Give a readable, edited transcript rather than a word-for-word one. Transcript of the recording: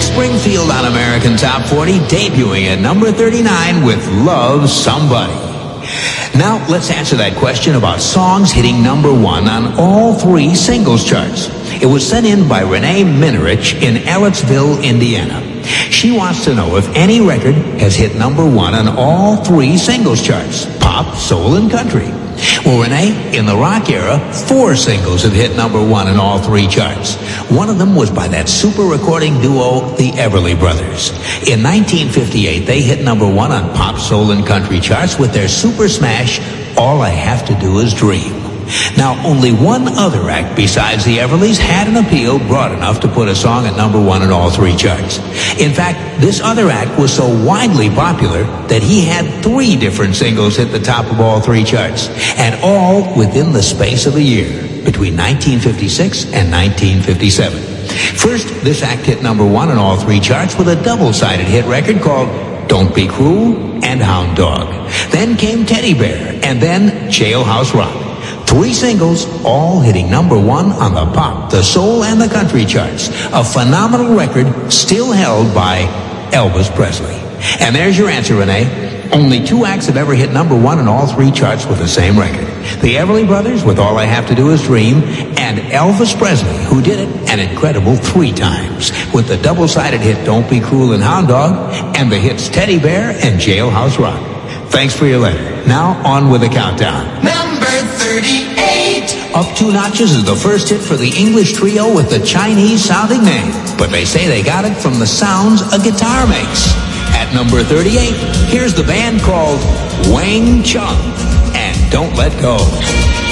Springfield on American Top 40, debuting at number 39 with Love Somebody. Now, let's answer that question about songs hitting number 1 on all 3 singles charts. It was sent in by Renee Minerich in Ellettsville, Indiana. She wants to know if any record has hit number 1 on all 3 singles charts, pop, soul, and country. Well, Renee, in the rock era, 4 singles have hit number 1 in all 3 charts. One of them was by that super recording duo, the Everly Brothers. In 1958, they hit number 1 on pop, soul, and country charts with their super smash, All I Have to Do Is Dream. Now, only one other act besides the Everlys had an appeal broad enough to put a song at number 1 in all 3 charts. In fact, this other act was so widely popular that he had 3 different singles hit the top of all 3 charts, and all within the space of a year, between 1956 and 1957. First, this act hit number 1 in all 3 charts with a double-sided hit record called Don't Be Cruel and Hound Dog. Then came Teddy Bear, and then Jailhouse Rock. 3 singles, all hitting number 1 on the pop, the soul, and the country charts. A phenomenal record still held by Elvis Presley. And there's your answer, Renee. Only 2 acts have ever hit number 1 in all 3 charts with the same record. The Everly Brothers with All I Have to Do Is Dream, and Elvis Presley, who did it an incredible 3 times with the double-sided hit Don't Be Cruel and Hound Dog, and the hits Teddy Bear and Jailhouse Rock. Thanks for your letter. Now, on with the countdown. Number 38. Up 2 notches is the first hit for the English trio with the Chinese-sounding name. But they say they got it from the sounds a guitar makes. At number 38, here's the band called Wang Chung and Don't Let Go.